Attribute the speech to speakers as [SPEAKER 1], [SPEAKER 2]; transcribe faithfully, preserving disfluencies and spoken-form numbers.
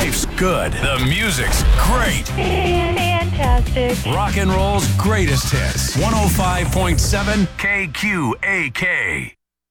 [SPEAKER 1] life's good. The music's great.
[SPEAKER 2] Fantastic.
[SPEAKER 1] Rock and roll's greatest hits. one oh five point seven K Q A K.